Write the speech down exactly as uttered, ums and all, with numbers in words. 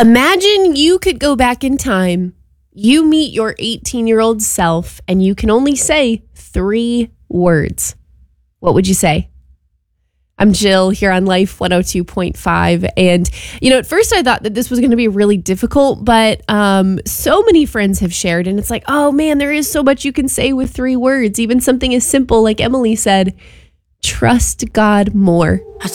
Imagine you could go back in time, you meet your eighteen-year-old self, and you can only say three words. What would you say? I'm Jill here on Life one oh two point five. And, you know, at first I thought that this was going to be really difficult, but um, so many friends have shared, and it's like, oh man, there is so much you can say with three words. Even something as simple like Emily said, trust God more.